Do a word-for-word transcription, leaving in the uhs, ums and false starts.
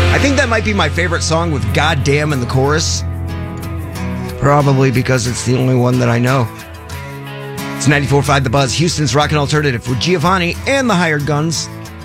I think that might be my favorite song with Goddamn in the chorus. Probably because it's the only one that I know. It's ninety-four point five The Buzz, Houston's Rockin' Alternative with Giovanni and the Hired Guns.